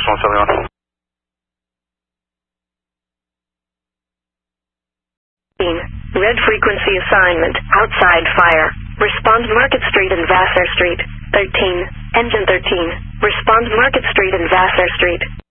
171. Red frequency assignment, outside fire. Respond Market Street and Vassar Street. 13, engine 13. Respond Market Street and Vassar Street.